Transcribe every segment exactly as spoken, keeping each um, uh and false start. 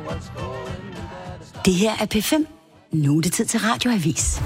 Det her er P fem. Nu er det tid til Radioavis.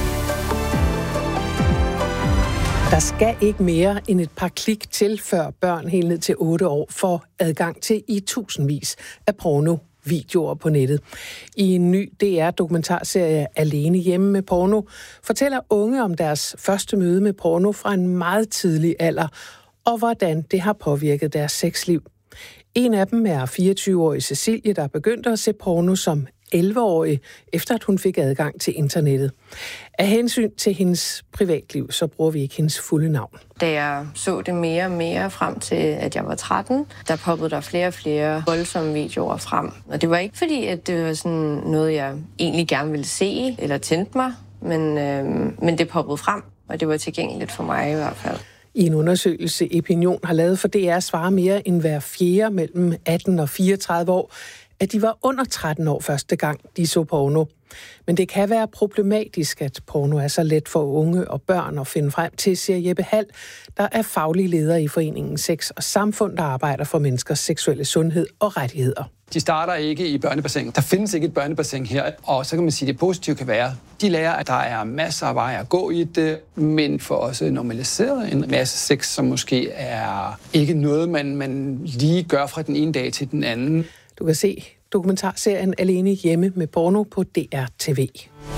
Der skal ikke mere end et par klik til, før børn helt ned til otte år får adgang til i tusindvis af porno-videoer på nettet. I en ny D R-dokumentarserie Alene hjemme med porno fortæller unge om deres første møde med porno fra en meget tidlig alder, og hvordan det har påvirket deres sexliv. En af dem er fireogtyve-årige Cecilie, der begyndte at se porno som elleve-årig, efter at hun fik adgang til internettet. Af hensyn til hendes privatliv, så bruger vi ikke hendes fulde navn. Da jeg så det mere og mere frem til, at jeg var tretten, der poppede der flere og flere voldsomme videoer frem. Og det var ikke fordi, at det var sådan noget, jeg egentlig gerne ville se eller tændte mig, men, øh, men det poppede frem, og det var tilgængeligt for mig i hvert fald. I en undersøgelse, Epinion har lavet for D R, svarer mere end hver fjerde mellem atten og fireogtredive år, at de var under tretten år første gang, de så porno. Men det kan være problematisk, at porno er så let for unge og børn at finde frem til, siger Jeppe Hall, der er faglig leder i foreningen Sex og Samfund, der arbejder for menneskers seksuelle sundhed og rettigheder. De starter ikke i børnebassin. Der findes ikke et børnebassin her, og så kan man sige, at det positive kan være, de lærer, at der er masser af veje at gå i det, men får også normaliseret en masse sex, som måske er ikke noget, man, man lige gør fra den ene dag til den anden. Du kan se dokumentarserien Alene hjemme med porno på D R T V.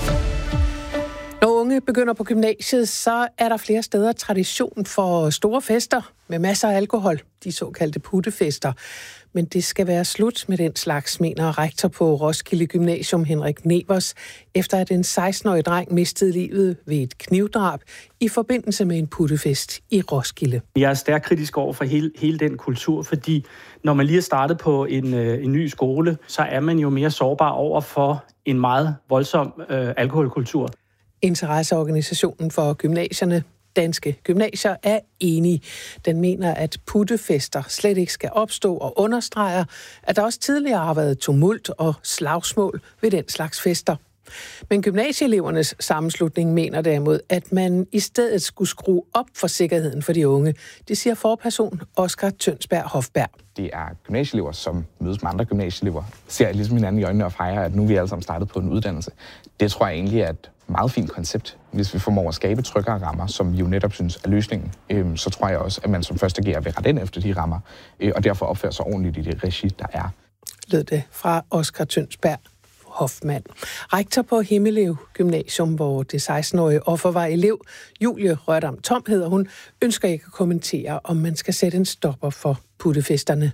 Når unge begynder på gymnasiet, så er der flere steder tradition for store fester med masser af alkohol, de såkaldte puttefester. Men det skal være slut med den slags, mener rektor på Roskilde Gymnasium Henrik Nevers, efter at en seksten-årig dreng mistede livet ved et knivdrab i forbindelse med en puttefest i Roskilde. Jeg er stærkt kritisk over for hele, hele den kultur, fordi når man lige er startet på en, øh, en ny skole, så er man jo mere sårbar over for en meget voldsom øh, alkoholkultur. Interesseorganisationen for gymnasierne, Danske Gymnasier, er enige. Den mener, at puttefester slet ikke skal opstå og understreger, at der også tidligere har været tumult og slagsmål ved den slags fester. Men gymnasieelevernes sammenslutning mener derimod, at man i stedet skulle skrue op for sikkerheden for de unge. Det siger forperson Oscar Tønsberg Hofberg. Det er gymnasieelever, som mødes med andre gymnasieelever, ser ligesom hinanden i øjnene og fejrer, at nu er vi alle sammen startet på en uddannelse. Det tror jeg egentlig er et meget fint koncept. Hvis vi formår at skabe tryggere rammer, som vi jo netop synes er løsningen, øh, så tror jeg også, at man som første gear vil rette ind efter de rammer, øh, og derfor opføre sig ordentligt i det regi, der er. Lød det fra Oscar Tønsberg Hoffmann. Rektor på Himmelev Gymnasium, hvor det seksten-årige offer var elev, Julie Rørdam Tom hedder hun, ønsker ikke at kommentere, om man skal sætte en stopper for puttefesterne.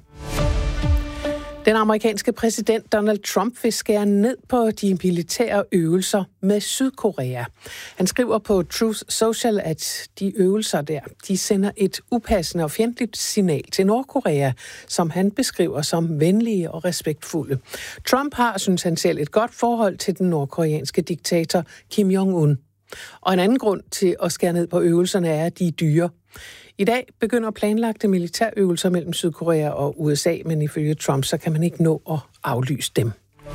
Den amerikanske præsident Donald Trump vil skære ned på de militære øvelser med Sydkorea. Han skriver på Truth Social, at de øvelser der, de sender et upassende og fjendtligt signal til Nordkorea, som han beskriver som venlige og respektfulde. Trump har, synes han selv, et godt forhold til den nordkoreanske diktator Kim Jong-un. Og en anden grund til at skære ned på øvelserne er, at de er dyre. I dag begynder planlagte militærøvelser mellem Sydkorea og U S A, men ifølge Trump, så kan man ikke nå at aflyse dem.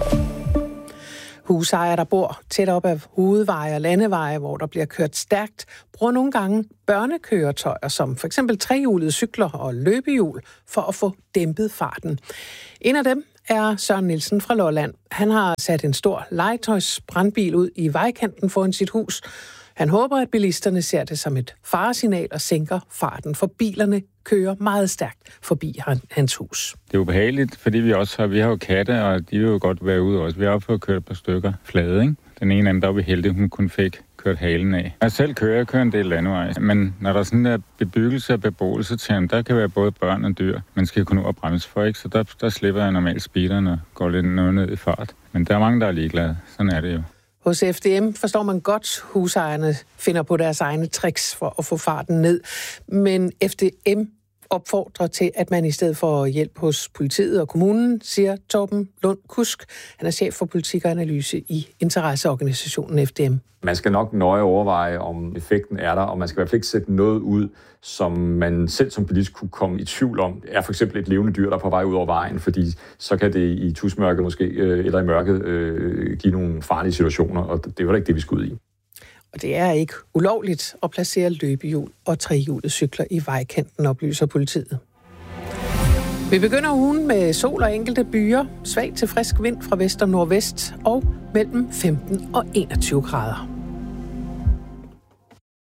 Husejere, der bor tæt op af hovedveje og landeveje, hvor der bliver kørt stærkt, bruger nogle gange børnekøretøjer, som for eksempel trehjulede cykler og løbehjul, for at få dæmpet farten. En af dem er Søren Nielsen fra Lolland. Han har sat en stor legetøjsbrandbil ud i vejkanten foran sit hus. Han håber, at bilisterne ser det som et faresignal og sænker farten, for bilerne kører meget stærkt forbi hans hus. Det er jo behageligt, fordi vi også har, vi har jo katte, og de vil jo godt være ude også. Vi har fået kørt et par stykker flade, ikke? Den ene af dem, der var vi heldige, hun kun fik kørt halen af. Jeg selv kører, jeg kører en del landevej, men når der er sådan der bebyggelse og beboelse til ham, der kan være både børn og dyr. Man skal kunne nå at bremse for, ikke? Så der, der slipper jeg normalt speederen og går lidt noget ned i fart. Men der er mange, der er ligeglade. Sådan er det jo. Hos F D M forstår man godt, husejerne finder på deres egne tricks for at få farten ned. Men F D M opfordrer til, at man i stedet for hjælp hos politiet og kommunen, siger Torben Lund Kusk. Han er chef for politik og analyse i interesseorganisationen F D M. Man skal nok nøje overveje, om effekten er der, og man skal i hvert fald ikke sætte noget ud, som man selv som bilist kunne komme i tvivl om. Er for eksempel et levende dyr, der er på vej ud over vejen, fordi så kan det i tusmørket måske, øh, eller i mørket, øh, give nogle farlige situationer, og det er jo ikke det, vi skal ud i. Og det er ikke ulovligt at placere løbehjul og trehjulede cykler i vejkanten, oplyser politiet. Vi begynder ugen med sol og enkelte byer, svag til frisk vind fra vest og nordvest og mellem femten og enogtyve grader.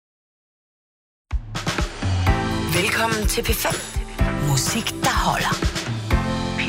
Velkommen til P fem. Musik, der holder.